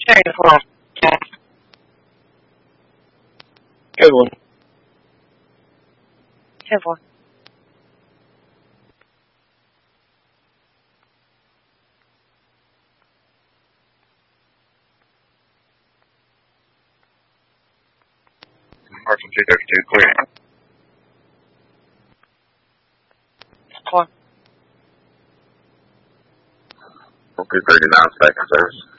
Cherry 4. Good one. 10-4. Marshall 232, clear. 4. Okay, 39 seconds, service.